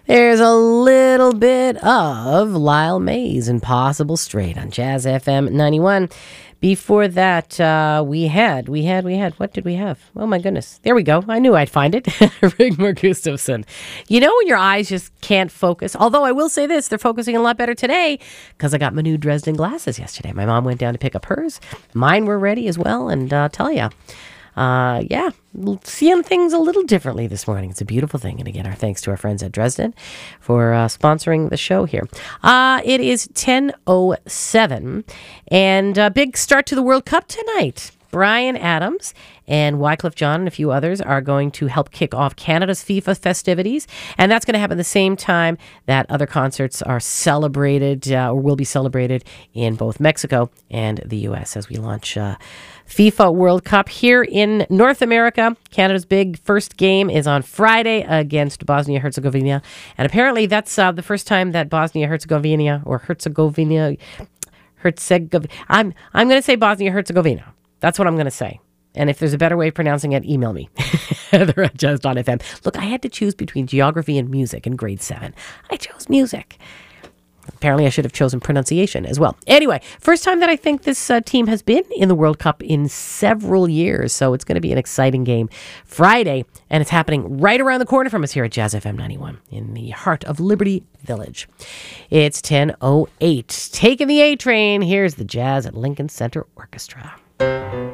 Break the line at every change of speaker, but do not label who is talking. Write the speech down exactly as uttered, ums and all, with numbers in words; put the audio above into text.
There's a little bit of Lyle Mays, Impossible Straight on Jazz F M ninety-one. Before that, uh, we had, we had, we had, what did we have? Oh my goodness. There we go. I knew I'd find it. Rigmor Gustafsson. You know when your eyes just can't focus? Although I will say this, they're focusing a lot better today because I got my new Dresden glasses yesterday. My mom went down to pick up hers. Mine were ready as well, and uh, tell you. Uh, yeah, seeing things a little differently this morning. It's a beautiful thing. And again, our thanks to our friends at Dresden for uh, sponsoring the show here. Uh, it is ten oh seven, and a big start to the World Cup tonight. Bryan Adams and Wycliffe Jean and a few others are going to help kick off Canada's FIFA festivities. And that's going to happen the same time that other concerts are celebrated uh, or will be celebrated in both Mexico and the U S as we launch uh, FIFA World Cup here in North America. Canada's big first game is on Friday against Bosnia-Herzegovina. And apparently that's uh, the first time that Bosnia-Herzegovina or Herzegovina, Herzegovina, I'm, I'm going to say Bosnia-Herzegovina. That's what I'm going to say. And if there's a better way of pronouncing it, email me. Heather at jazz dot f m. Look, I had to choose between geography and music in grade seven. I chose music. Apparently, I should have chosen pronunciation as well. Anyway, first time that I think this uh, team has been in the World Cup in several years. So it's going to be an exciting game Friday. And it's happening right around the corner from us here at Jazz F M ninety-one in the heart of Liberty Village. It's ten oh eight. Taking the A train. Here's the Jazz at Lincoln Center Orchestra.